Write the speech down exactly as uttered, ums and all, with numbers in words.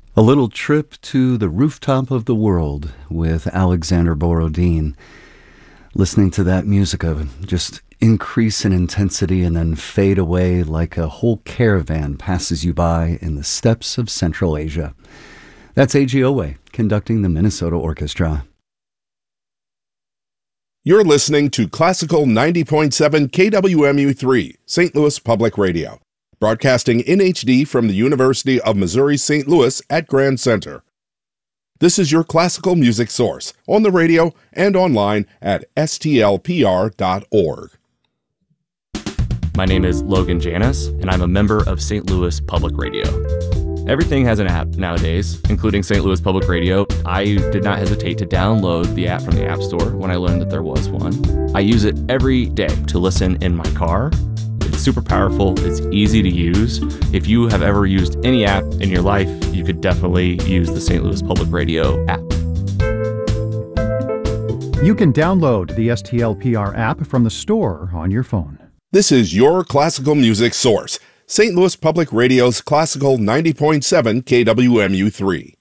A little trip to the rooftop of the world with Alexander Borodin. Listening to that music of just increase in intensity and then fade away like a whole caravan passes you by in the steppes of Central Asia. That's A G Owe conducting the Minnesota Orchestra. You're listening to Classical ninety point seven K W M U three, Saint Louis Public Radio, broadcasting in H D from the University of Missouri Saint Louis at Grand Center. This is your classical music source on the radio and online at S T L P R dot org. My name is Logan Janis, and I'm a member of Saint Louis Public Radio. Everything has an app nowadays, including Saint Louis Public Radio. I did not hesitate to download the app from the App Store when I learned that there was one. I use it every day to listen in my car. It's super powerful. It's easy to use. If you have ever used any app in your life, you could definitely use the Saint Louis Public Radio app. You can download the S T L P R app from the store on your phone. This is your classical music source, Saint Louis Public Radio's Classical ninety point seven K W M U three.